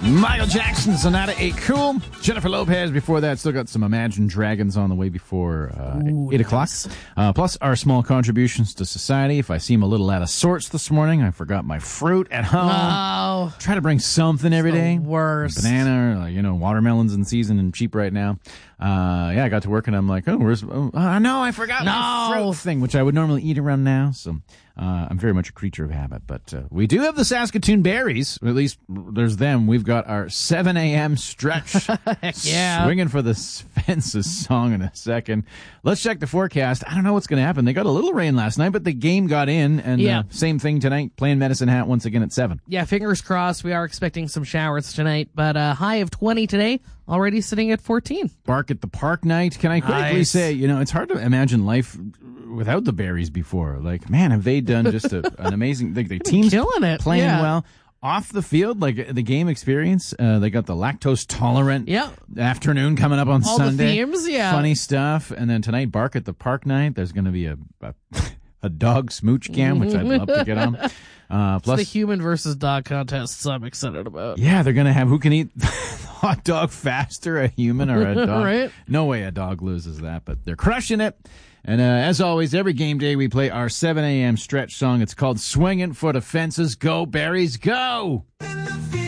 Michael Jackson, Sonata A Cool. Jennifer Lopez before that. Still got some Imagine Dragons on the way before 8 o'clock. Plus our small contributions to society. If I seem a little out of sorts this morning, I forgot my fruit at home. Oh. Try to bring something every day. Worst. Banana, watermelons in season and cheap right now. I got to work and I'm like, no, I forgot my fruit thing, which I would normally eat around now. So I'm very much a creature of habit. But we do have the Saskatoon Berries. At least there's them. We've got our 7 a.m. stretch. Yeah. Swinging for the fences song in a second. Let's check the forecast. I don't know what's going to happen. They got a little rain last night, but the game got in. And same thing tonight, playing Medicine Hat once again at 7. Yeah, fingers crossed. We are expecting some showers tonight, but high of 20 today, already sitting at 14. Bark at the Park night. Can I quickly say, it's hard to imagine life without the Berries before. Like, man, have they done just an amazing... the team's killing it. Playing well. Off the field, like the game experience, they got the lactose tolerant afternoon coming up on all Sunday. All the themes, funny stuff. And then tonight, Bark at the Park night. There's going to be a dog smooch cam, which I'd love to get on. Plus it's the human versus dog contests I'm excited about. Yeah, they're going to have who can eat the hot dog faster, a human or a dog. Right? No way a dog loses that, but they're crushing it. And as always, every game day we play our 7 a.m. stretch song. It's called Swinging for the Fences. Go, Berries, go!